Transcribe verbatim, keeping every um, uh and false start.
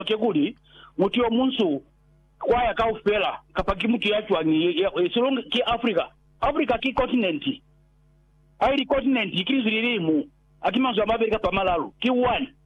kekuli mutio munsu kwaya ka ufela kapaki mutu yachwa ni silong ki Africa Africa ki continent aili continent ikizililimu akimanzo America pamalalu ki one